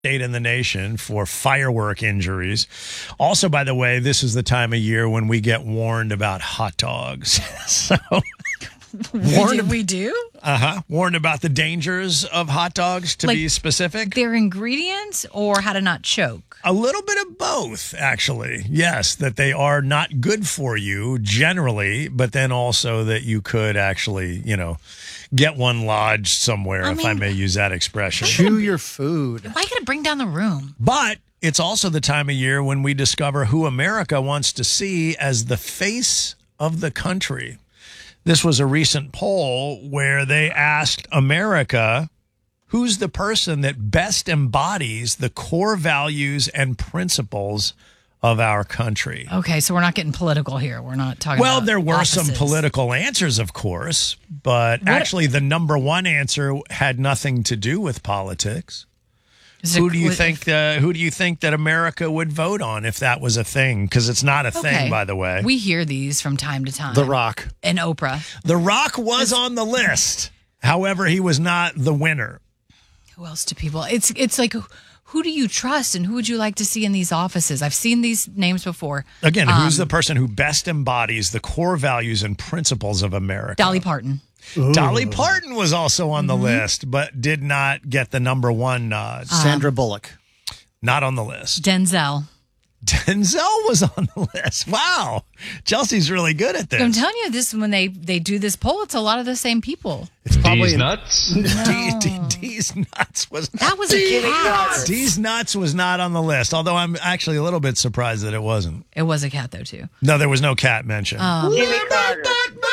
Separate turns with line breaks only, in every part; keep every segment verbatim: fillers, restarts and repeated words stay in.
state in the nation for firework injuries. Also, by the way, this is the time of year when we get warned about hot dogs. so
warned we do, we do?
Uh-huh. Warned about the dangers of hot dogs, to like be specific.
Their ingredients or how to not choke?
A little bit of both, actually. Yes, that they are not good for you generally, but then also that you could actually, you know, get one lodged somewhere, I if mean, I may use that expression.
Chew your food.
Why gotta bring down the room?
But it's also the time of year when we discover who America wants to see as the face of the country. This was a recent poll where they asked America, who's the person that best embodies the core values and principles of our country?
Okay, so we're not getting political here. We're not talking
well,
about
there were
offices.
some political answers, of course, but
what?
actually the number one answer had nothing to do with politics.
Is
who
it,
do you
what,
think? Uh, who do you think that America would vote on if that was a thing? Because it's not a
okay.
thing, by the way.
We hear these from time to time.
The Rock
and Oprah.
The Rock was it's, on the list. However, he was not the winner.
Who else do people? It's it's like, who do you trust and who would you like to see in these offices? I've seen these names before.
Again,
um,
who's the person who best embodies the core values and principles of America?
Dolly Parton.
Ooh. Dolly Parton was also on the mm-hmm. list, but did not get the number one nod.
Uh, Sandra Bullock.
Not on the list.
Denzel.
Denzel was on the list. Wow. Chelsea's really good at this.
I'm telling you, this when they, they do this poll, it's a lot of the same people.
It's probably
D's nuts.
No. D, D, D's nuts was
that was a cat.
D's nuts was not on the list. Although I'm actually a little bit surprised that it wasn't.
It was a cat though too.
No, there was no cat mentioned.
Um,
Jimmy Carter.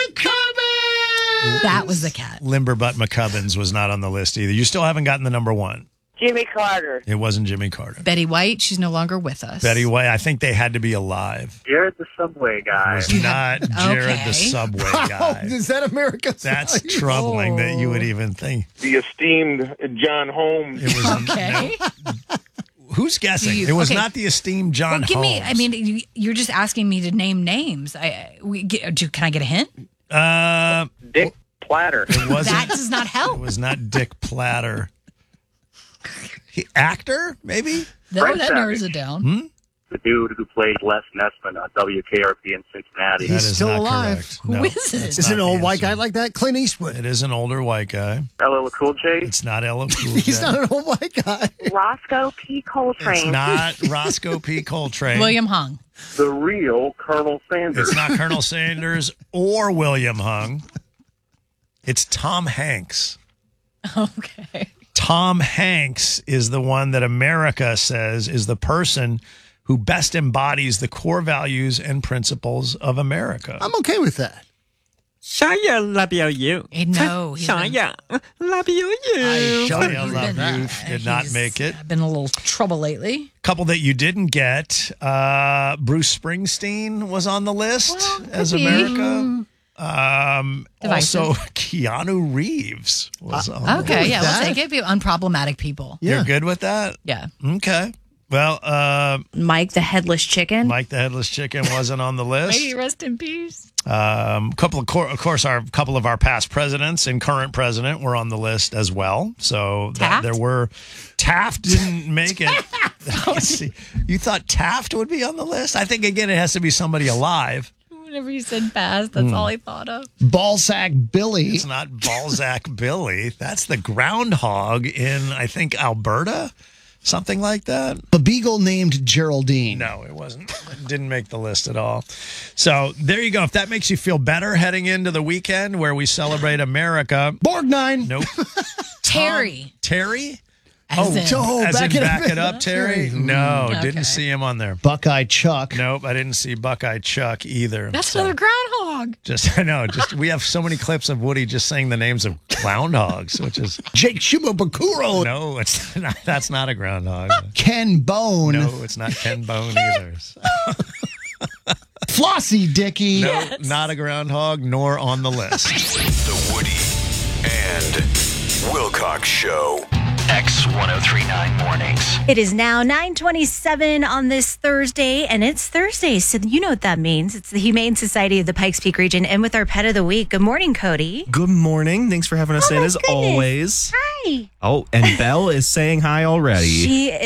That was the cat.
Limberbutt McCubbins was not on the list either. You still haven't gotten the number one.
Jimmy Carter.
It wasn't Jimmy Carter.
Betty White, she's no longer with us.
Betty White, I think they had to be alive.
Jared the Subway guy.
It was not Jared
Okay.
the Subway guy.
Oh, is that America's
That's
value?
troubling that you would even think.
The esteemed John Holmes.
It was
Okay.
no. Who's guessing?
You-
it was
okay.
not the esteemed John
Well, give
Holmes.
me. I mean, you- you're just asking me to name names. I. We, get, do, can I get a hint?
uh,
Dick Platter.
it wasn't.
That does not
It
help.
was not Dick Platter. He, actor, maybe?
No,
Fred
that narrows
Savage.
it down.
Hmm?
The dude who played Les Nessman on W K R P in Cincinnati.
That
He's
is
still
not
alive.
correct.
Who
No,
is it?
that's
Is it
not
an old
the
white guy
answer.
like that? Clint Eastwood.
It is an older white guy.
L L Cool J.
It's not Ella Cool
He's
J.
not an old white guy.
Roscoe P. Coltrane.
It's not Roscoe P. Coltrane.
William Hung.
The real Colonel Sanders.
It's not Colonel Sanders or William Hung. It's Tom Hanks.
Okay.
Tom Hanks is the one that America says is the person who best embodies the core values and principles of America.
I'm okay with that.
想要 love you.
Eh, no, he's
想
been-
要 love you.
Shia
He's
LaBeouf
been-
did not
he's
make it.
Been in a little trouble lately.
Couple that you didn't get. Uh, Bruce Springsteen was on the list
Well,
as
could be.
America. Um,
Divisive.
also, Keanu Reeves was on the list.
Okay, yeah,
that.
we'll take it. Be unproblematic people.
Yeah.
You're good with that?
Yeah.
Okay. Well, uh,
Mike the Headless Chicken.
Mike the Headless Chicken wasn't on the list.
May he rest in peace.
Um, couple of, cor- of course, our couple of our past presidents and current president were on the list as well. So that,
Taft?
there were Taft didn't make it. See, you thought Taft would be on the list? I think again it has to be somebody alive.
Whenever you said past, that's all he thought of.
Ballsack Billy.
It's not Balzac Billy. That's the groundhog in I think Alberta, something like that.
A beagle named Geraldine.
No, it wasn't. It didn't make the list at all. So there you go. If that makes you feel better heading into the weekend where we celebrate America.
Borgnine.
Nope.
Terry.
Terry?
As in-
Oh,
As
back
in
it up.
back it up, Terry? No,
Okay.
didn't see him on there.
Buckeye Chuck.
Nope, I didn't see Buckeye Chuck either.
That's
So,
another groundhog.
Just I know, just we have so many clips of Woody just saying the names of groundhogs, which is
Jake Shimabukuro.
no, it's not, that's not a groundhog.
Ken Bone.
No, it's not Ken Bone either.
Flossie Dicky.
No, not a groundhog, nor on the list.
The Woody and Wilcox Show.
X ten thirty-nine Mornings.
It is now nine twenty-seven on this Thursday, and it's Thursday, so you know what that means. It's the Humane Society of the Pikes Peak region, and with our pet of the week. Good morning, Cody.
Good morning. Thanks for having us
Oh,
in
my
as
goodness.
always.
Hi.
Oh, and Belle is saying hi already.
She